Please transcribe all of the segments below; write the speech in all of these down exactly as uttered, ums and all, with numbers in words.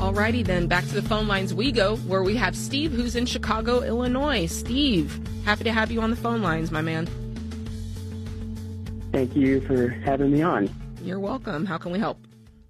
Alrighty then, back to the phone lines we go, where we have Steve, who's in Chicago, Illinois. Steve, happy to have you on the phone lines, my man. Thank you for having me on. You're welcome. How can we help?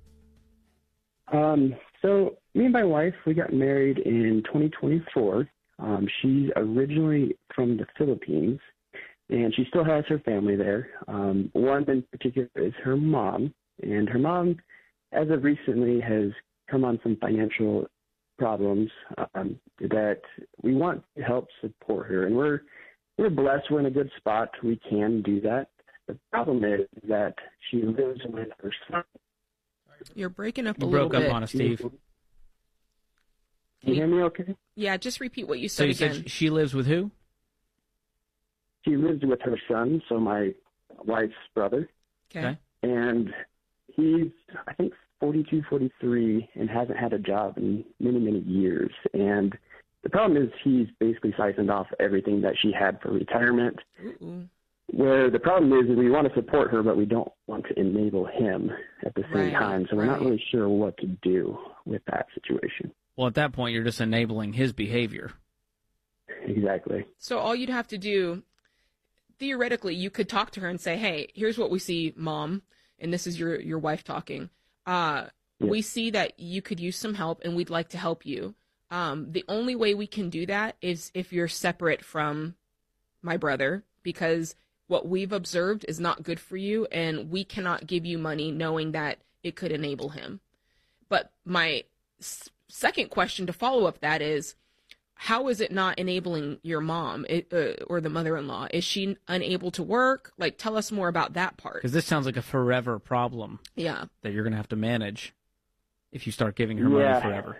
Um, so me and my wife, we got married in twenty twenty-four. Um, she's originally from the Philippines, and she still has her family there. Um, one in particular is her mom, and her mom, as of recently, has come on some financial problems um, that we want to help support her. And we're we're blessed. We're in a good spot. We can do that. The problem is that she lives with her son. You're breaking up a You little broke bit. up on us, Steve. Can you hear me okay? Yeah, just repeat what you So said you again. said she lives with who? She lives with her son, so my wife's brother. Okay. Okay. And he's, I think, forty-two, forty-three, and hasn't had a job in many, many years. And the problem is he's basically siphoned off everything that she had for retirement. Ooh. Where the problem is we want to support her, but we don't want to enable him at the same Right, time. So we're not right. really sure what to do with that situation. Well, at that point, you're just enabling his behavior. Exactly. So all you'd have to do, theoretically, you could talk to her and say, hey, here's what we see, Mom, and this is your, your wife talking. Uh, Yeah. We see that you could use some help, and we'd like to help you. Um, the only way we can do that is if you're separate from my brother, because what we've observed is not good for you, and we cannot give you money knowing that it could enable him. But my s- second question to follow up that is, how is it not enabling your mom it, uh, or the mother-in-law? Is she unable to work? Like, tell us more about that part. Because this sounds like a forever problem Yeah. that you're going to have to manage if you start giving her Yeah. money forever.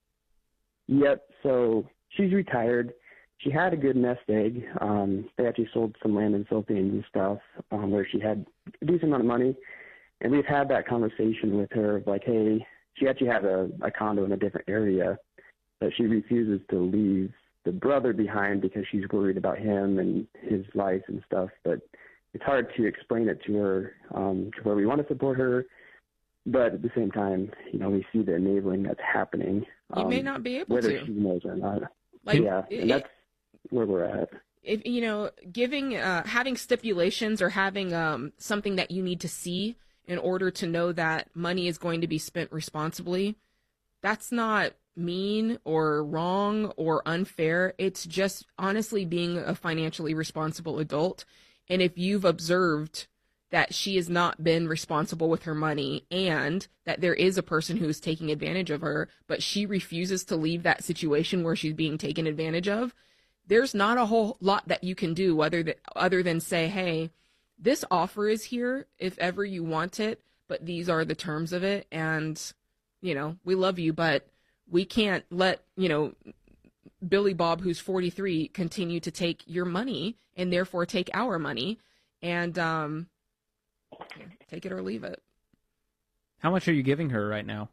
Yep. So she's retired. She had a good nest egg. Um, they actually sold some land in the Philippines and stuff um, where she had a decent amount of money. And we've had that conversation with her of like, hey, she actually had a, a condo in a different area, but she refuses to leave the brother behind because she's worried about him and his life and stuff. But it's hard to explain it to her um, to where we want to support her. But at the same time, you know, we see the enabling that's happening. You um, may not be able whether to. she knows or not. Like, yeah, it- and that's where we're at. if you know, giving uh having stipulations or having um something that you need to see in order to know that money is going to be spent responsibly, that's not mean or wrong or unfair. It's just honestly being a financially responsible adult. And if you've observed that she has not been responsible with her money and that there is a person who's taking advantage of her, but she refuses to leave that situation where she's being taken advantage of, there's not a whole lot that you can do other than, other than say, hey, this offer is here if ever you want it, but these are the terms of it. And, you know, we love you, but we can't let, you know, Billy Bob, who's forty-three, continue to take your money and therefore take our money. And, um, take it or leave it. How much are you giving her right now?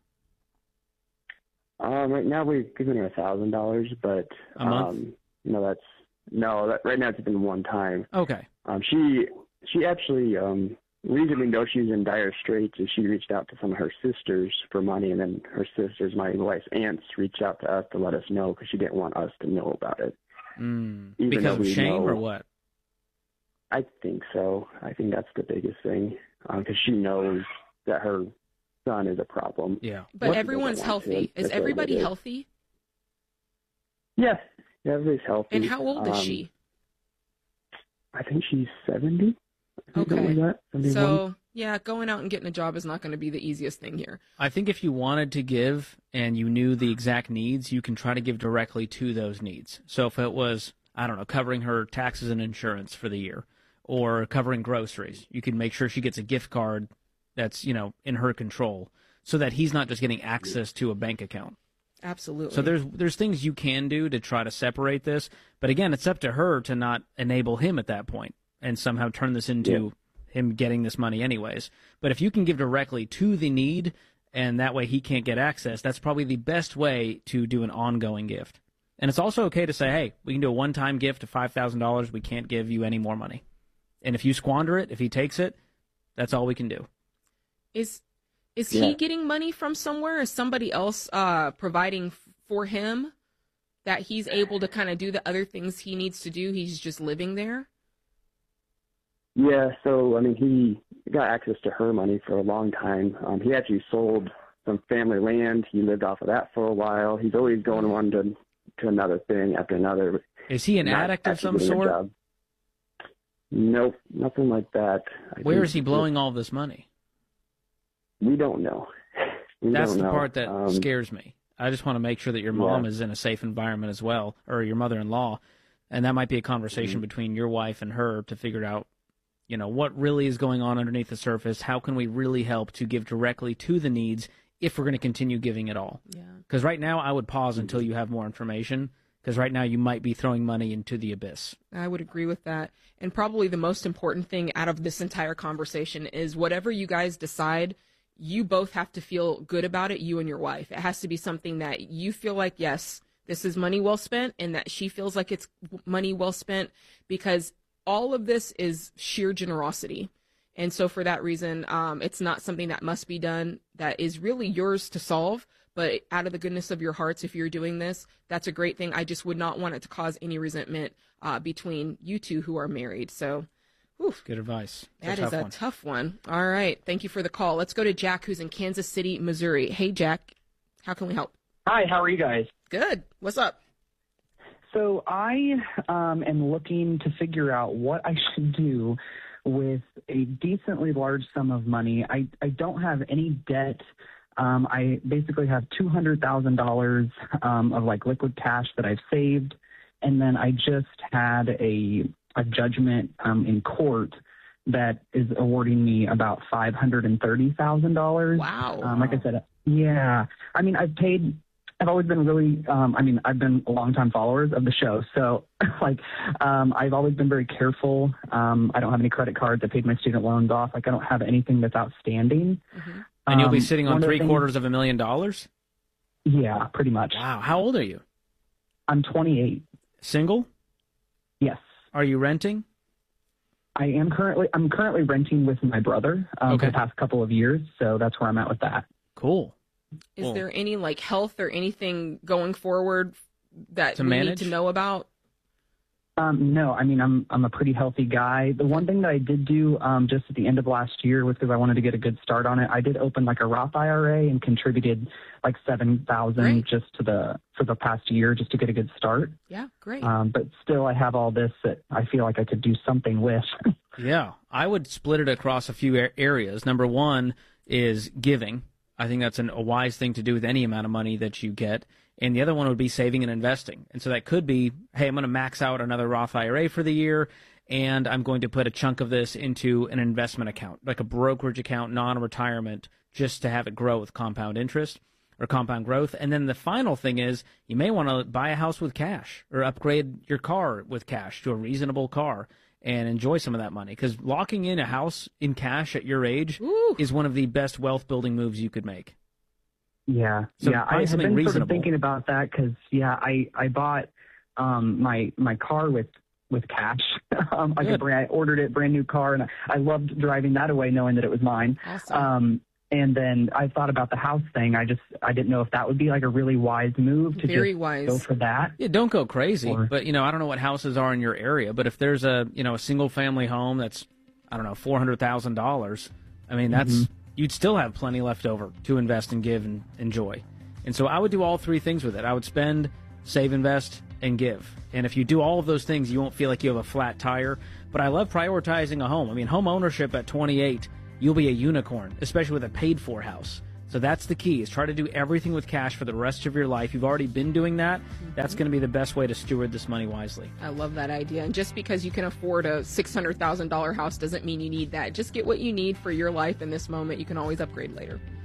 Um, right now we're giving her a thousand dollars, but A month? um, no, that's no. That, right now it's been one time. Okay. Um, she she actually um, reason we know she's in dire straits is she reached out to some of her sisters for money, and then her sisters, my wife's aunts, reached out to us to let us know because she didn't want us to know about it. Mm. Even Because though of we shame know- or what? I think so. I think that's the biggest thing because she knows that her son is a problem. Yeah. But What- everyone's doesn't want to. healthy. Is That's what it everybody is. healthy? Yeah, yeah, everybody's healthy. And how old is Um, she? I think she's seventy. Okay. Something like that. seventy-one. So, yeah, going out and getting a job is not going to be the easiest thing here. I think if you wanted to give and you knew the exact needs, you can try to give directly to those needs. So if it was, I don't know, covering her taxes and insurance for the year or covering groceries, you can make sure she gets a gift card that's, you know, in her control so that he's not just getting access to a bank account. Absolutely. So there's there's things you can do to try to separate this, but again, it's up to her to not enable him at that point and somehow turn this into him getting this money anyways. But if you can give directly to the need and that way he can't get access, that's probably the best way to do an ongoing gift. And it's also okay to say, hey, we can do a one-time gift of five thousand dollars. We can't give you any more money. And if you squander it, if he takes it, that's all we can do. Is Is Yeah. he getting money from somewhere? Is somebody else uh, providing f- for him that he's able to kind of do the other things he needs to do? He's just living there? Yeah, so, I mean, he got access to her money for a long time. Um, he actually sold some family land. He lived off of that for a while. He's always going one to, to another thing after another. Is he an Not addict of actually some getting a sort? job. Nope, nothing like that. I Where think is he blowing all this money? We don't know. We That's don't the know. part that Um, scares me. I just want to make sure that your mom Yeah. is in a safe environment as well, or your mother-in-law, and that might be a conversation Mm-hmm. between your wife and her to figure out, you know, what really is going on underneath the surface. How can we really help to give directly to the needs if we're going to continue giving it all? Yeah. Because right now, I would pause until you have more information. Because right now, you might be throwing money into the abyss. I would agree with that. And probably the most important thing out of this entire conversation is whatever you guys decide, you both have to feel good about it, you and your wife. It has to be something that you feel like, yes, this is money well spent, and that she feels like it's money well spent, because all of this is sheer generosity. And so for that reason, um, it's not something that must be done that is really yours to solve. But out of the goodness of your hearts, if you're doing this, that's a great thing. I just would not want it to cause any resentment uh, between you two who are married. So, whew, Good advice. It's that a is tough a one. tough one. All right. Thank you for the call. Let's go to Jack, who's in Kansas City, Missouri. Hey, Jack. How can we help? Hi, how are you guys? Good. What's up? So I um, am looking to figure out what I should do with a decently large sum of money. I, I don't have any debt. Um, I basically have two hundred thousand dollars um, of like liquid cash that I've saved. And then I just had a, a judgment um, in court that is awarding me about five hundred thirty thousand dollars. Wow. Um, like I said, yeah. I mean, I've paid, I've always been really, um, I mean, I've been a longtime followers of the show. So, like, um, I've always been very careful. Um, I don't have any credit cards. I paid my student loans off. Like, I don't have anything that's outstanding. Mm-hmm. And you'll be Um, sitting one on of the three things- quarters of a million dollars? Yeah, pretty much. Wow. How old are you? I'm twenty-eight. Single? Yes. Are you renting? I am currently, I'm currently renting with my brother um, Okay. for the past couple of years. So that's where I'm at with that. Cool. Is Cool. there any like health or anything going forward that To we manage? need to know about? Um, no, I mean, I'm I'm a pretty healthy guy. The one thing that I did do um, just at the end of last year was because I wanted to get a good start on it. I did open like a Roth I R A and contributed like seven thousand Great. just to the for the past year just to get a good start. Yeah, great. Um, but still, I have all this that I feel like I could do something with. Yeah, I would split it across a few a- areas. Number one is giving. I think that's an, a wise thing to do with any amount of money that you get. And the other one would be saving and investing. And so that could be, hey, I'm going to max out another Roth I R A for the year, and I'm going to put a chunk of this into an investment account, like a brokerage account, non-retirement, just to have it grow with compound interest or compound growth. And then the final thing is you may want to buy a house with cash or upgrade your car with cash to a reasonable car and enjoy some of that money. Because locking in a house in cash at your age Ooh. is one of the best wealth-building moves you could make. Yeah, So yeah. find I have something been sort reasonable. of thinking about that because yeah, I I bought um my my car with with cash. um, like a Good. brand, I ordered it, brand new car, and I, I loved driving that away, knowing that it was mine. Awesome. Um, and then I thought about the house thing. I just I didn't know if that would be like a really wise move to Very just wise. go for that. Yeah, don't go crazy. Or- But, you know, I don't know what houses are in your area, but if there's a, you know, a single-family home that's, I don't know, four hundred thousand dollars, I mean, that's, Mm-hmm. you'd still have plenty left over to invest and give and enjoy. And so I would do all three things with it. I would spend, save, invest, and give. And if you do all of those things, you won't feel like you have a flat tire. But I love prioritizing a home. I mean, home ownership at twenty-eight, you'll be a unicorn, especially with a paid-for house. So that's the key, is try to do everything with cash for the rest of your life. You've already been doing that. That's going to be the best way to steward this money wisely. I love that idea. And just because you can afford a six hundred thousand dollars house doesn't mean you need that. Just get what you need for your life in this moment. You can always upgrade later.